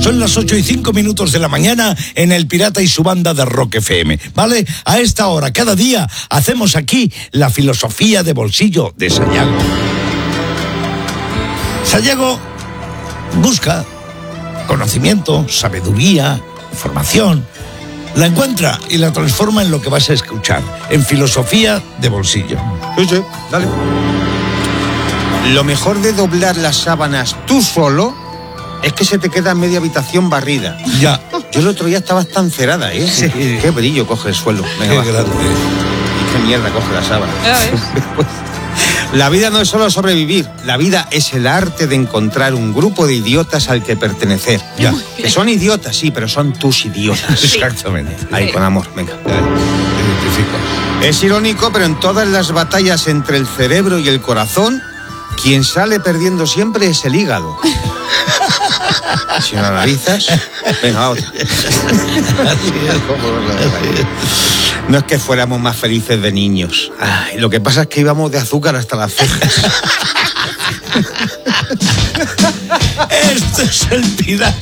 Son las 8:05 de la mañana en El Pirata y su banda de Rock FM, ¿vale? A esta hora, cada día, hacemos aquí la filosofía de bolsillo de Sayago. Sayago busca conocimiento, sabiduría, información. La encuentra y la transforma en lo que vas a escuchar, en filosofía de bolsillo. Sí, dale. Lo mejor de doblar las sábanas tú solo es que se te queda media habitación barrida. Ya. Yo el otro día estaba tan cerada, ¿eh? Sí. Qué brillo coge el suelo. Venga, Qué va. grande. Y qué mierda coge la sábana. La vida no es solo sobrevivir. La vida es el arte de encontrar un grupo de idiotas al que pertenecer. Ya. Que son idiotas, sí, pero son tus idiotas. Exactamente. Ahí, con amor, venga. Identifica. Es irónico, pero en todas las batallas entre el cerebro y el corazón, quien sale perdiendo siempre es el hígado. Si lo analizas, venga, otra. No es que fuéramos más felices de niños. Ay, lo que pasa es que íbamos de azúcar hasta las cejas. Este es El Pirata